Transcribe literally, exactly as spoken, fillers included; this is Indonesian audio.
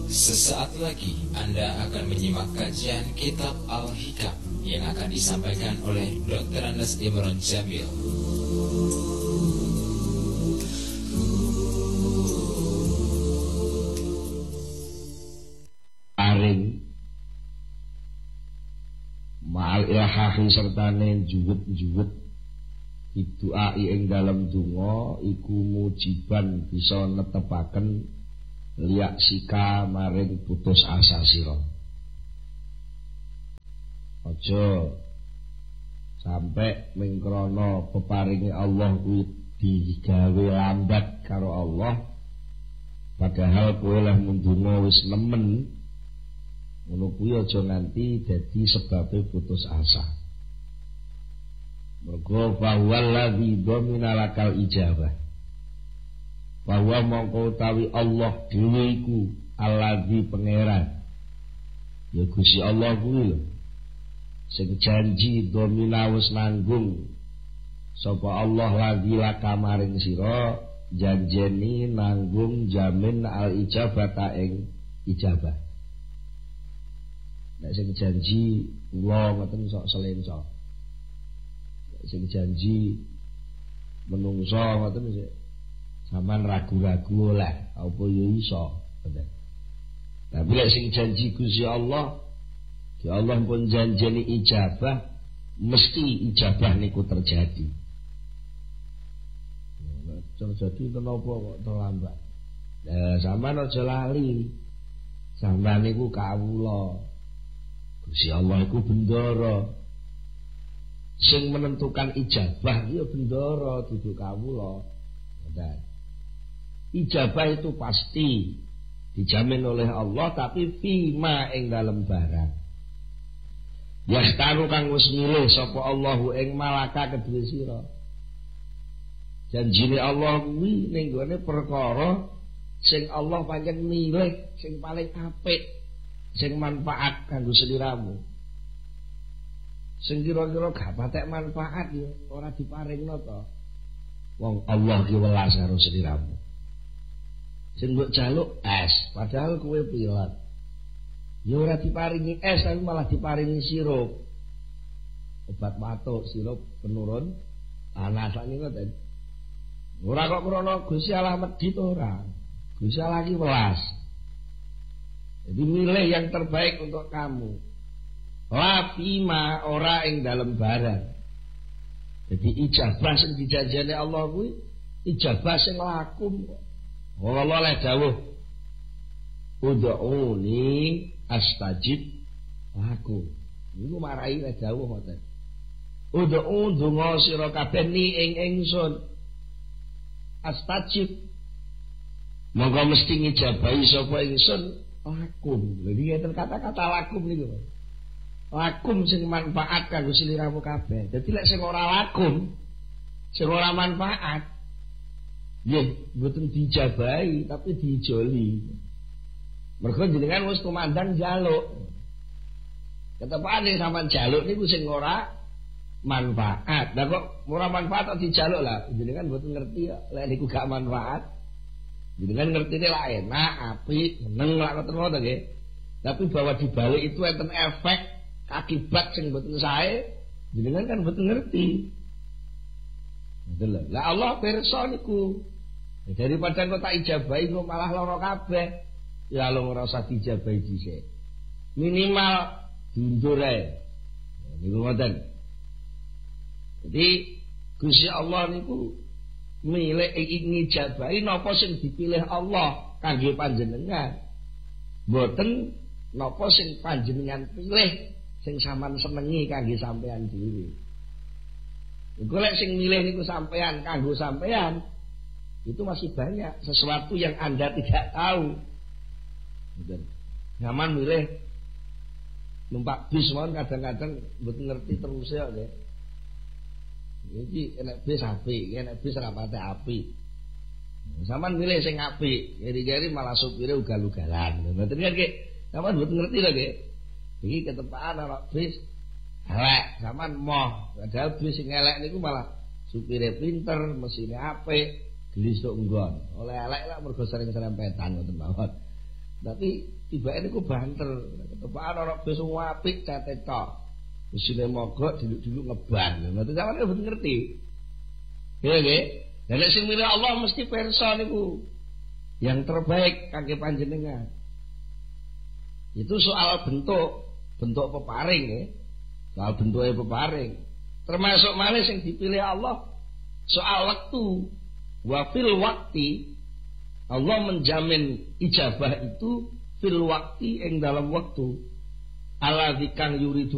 Sesaat lagi Anda akan menyimak kajian Kitab Al-Hikam yang akan disampaikan oleh doktor Anas Imron Jamil. Aring ma'al ilhahi sertane juwet-juwet diduai ing dalem donga iku mujiban bisa netepaken liak sika maring putus asa sira. Aja sampai mengkrono peparingi Allah kuwi digawe lambat karo Allah, padahal kowe lah mundunga wis nemen. Ngono kuwi aja nganti dadi sebabe putus asa. Mergo fawwallazi domina lakal ijabah. Bahwa mongko utawi Allah dhewe iku allazi pangeran. Ya Gusti Allah kuwi lho. Sing janji domina wis nanggung sapa Allah lagi laka maring sira janjeni nanggung jamin al ijabata ing ijabah. Nek sing janji kula ngoten sok selenco. Nek sing janji menungso ngoten sik sampean ragu-ragu oleh apa ya iso. Tapi lek sing janji Gusti Allah, Gusti Allah pun janjeni ijabah, mesti ijabah niku terjadi. Nek terjadi kenapa kok terlambat? Lah sampean aja lali. Sampean niku kawula. Gusti Allah iku bendara. Sing menentukan ijabah ya bendara dudu kawula. Ngoten. Ijabah itu pasti dijamin oleh Allah, tapi fima ing dalam barang. Yastaru kang wis milih sapa Allahu ing malaka kedue sira. Janjine Allah kuwi ning gone perkara sing Allah pancen milih sing paling apik, sing manfaat kanggo sliramu. Sing kira-kira gak patek manfaat ya ora diparingno to. Wong Allah ki welas karo sliramu. Sing mbok jaluk es, padahal kowe pilot. Ya ora diparingi es, tapi malah diparingi sirup. Obat batuk, sirup penurun panas sakniki ngoten. Ora kok krana Gusti Allah medhi to ora. Gusti Allah ki welas. Jadi milih yang terbaik untuk kamu. La fima ora ing dalem barang. Jadi ijabah sing dijanjeni Allah kuwi ijabah sing lakum kok. Allah oleh dawuh ud'uni astajib lakum. Niku marai oleh dawuh ngoten. Ud'u donga sira kabeh ni ing ingsun. Astajib. Monggo mesti ngijabahi sapa ingsun lakum. Lha ngeten kata-kata lakum niku. Lakum sing manfaat kanggo sliramu kabeh. Dadi lek sing ora lakum, sing ora manfaat, nggih, mboten dijabahi tapi dijoli. Mergo jenengan wis kumandang njaluk. Ketepane sampean njaluk niku sing ora manfaat. Lah kok ora manfaat kok dijaluk lah. Jenengan mboten ngerti kok lek niku gak manfaat. Jenengan ngertine lah enak, apik, seneng lah ngoten-ngoten nggih. Tapi bahwa di balik itu enten efek akibat sing mboten sae, jenengan kan mboten ngerti. Betul lah. Lah Allah pirsa niku. Daripada kok tak ijabahi kok malah lara kabeh. Ya lo ora usah dijabahi dhisik. Minimal diundur ae. Niku ngoten. Jadi Gusti Allah niku milih ngijabahi napa sing dipilih Allah kangge panjenengan. Mboten napa sing panjenengan pilih sing sampean senengi kangge sampean dhewe. Iku lek sing milih niku sampean kanggo sampean, itu masih banyak sesuatu yang Anda tidak tahu. Betul. Nyaman milih numpak bis mawon kadang-kadang mboten ngerti terus ya nggih. Iki enek bis apik, enek bis ora pate apik. Sampeyan milih sing apik, ngeri-ngeri malah supire ugal-ugalan. Mboten kan nggih. Sampeyan mboten ngerti lho nggih. Iki ketepaan ana bis elek, sampeyan moh. Padahal bis sing elek niku malah supire pinter, mesine apik, gelis tok nggon. Oleh elek lak mergo sering serempetan ngoten mawon. Tapi tiba ini ku banter. Ketepaan orang besok wapik catetok. Mesinnya mogok dulu-dulu ngeban. Nanti zaman itu ngerti. Ya nggih. Dan nek sing milih Allah mesti pirsa niku yang terbaik kangge panjenengan. Itu soal bentuk, bentuk peparing ya. Soal bentuknya peparing. Termasuk malih sing dipilih Allah soal waktu. Wa fil wakti Allah menjamin ijabah itu fil wakti ing dalam waktu. Ala dikang yuridu